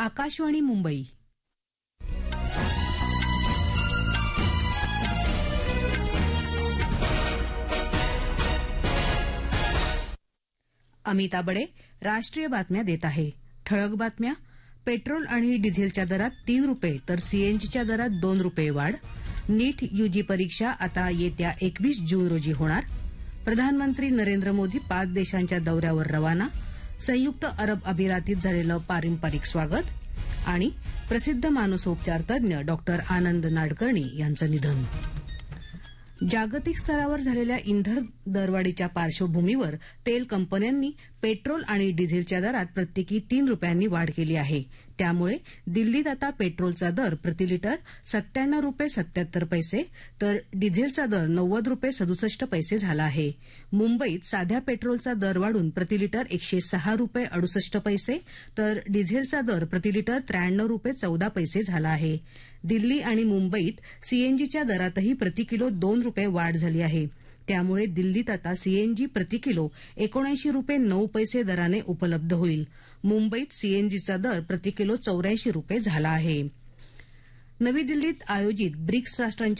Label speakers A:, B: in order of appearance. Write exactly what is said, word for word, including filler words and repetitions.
A: आकाशवाणी मुंबई. अमिता बडे राष्ट्रीय बातम्या देत आहे. ठळक बातम्या. पेट्रोल आणि डिझेलच्या दरात तीन रुपये तर सीएनजीच्या दरात दोन रुपये वाढ. नीट यूजी परीक्षा आता येत्या एकवीस जून रोजी होणार. प्रधानमंत्री नरेंद्र मोदी पाच देशांच्या दौऱ्यावर रवाना. संयुक्त अरब अमिरातीत झालेलं पारंपरिक स्वागत. आणि प्रसिद्ध मानसोपचार तज्ञ डॉक्टर आनंद नाडकर्णी यांचं निधन. जागतिक स्तरावर झालेल्या इंधन दरवाढीच्या पार्श्वभूमीवर तेल कंपन्यांनी पेट्रोल आणि डिझेलच्या दरात प्रत्येकी तीन रुपयांनी वाढ केली आहे. त्यामुळे दिल्लीत आता पेट्रोलचा दर प्रतिलिटर सत्त्याण्णव रुपये सत्याहत्तर पैसे तर डिझेलचा दर नव्वद रुपये सदुसष्ट पैसे झाला आहे. मुंबईत साध्या पेट्रोलचा दर वाढून प्रतिलिटर एकशे सहा रुपये अडुसष्ट पैसे तर डिझेलचा दर प्रतिलिटर त्र्याण्णव रुपये चौदा पैसे झाला आहे. दिल्ली आणि मुंबईत सीएनजीच्या दरातही प्रतिकिलो दोन रुपये वाढ झाली आहे. त्यामुळे दिल्लीत आता सीएनजी प्रतिकिलो एकोणऐंशी रुपये नऊ पैसे दराने उपलब्ध होईल. मुंबईत सीएनजीचा दर प्रतिकिलो चौऱ्याऐंशी रुपये झाला आहे. नवी दिल्लीत आयोजित ब्रिक्स राष्ट्रांच्या